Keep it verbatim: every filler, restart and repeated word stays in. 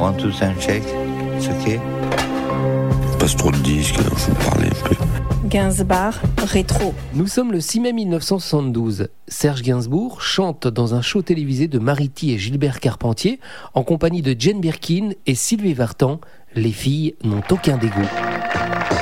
One, two, time, check. C'est ok. Passe trop de disques, il faut parler un peu. Gainsbourg, rétro. Nous sommes le six mai mille neuf cent soixante-douze. Serge Gainsbourg chante dans un show télévisé de Marity et Gilbert Carpentier en compagnie de Jane Birkin et Sylvie Vartan. Les filles n'ont aucun dégoût.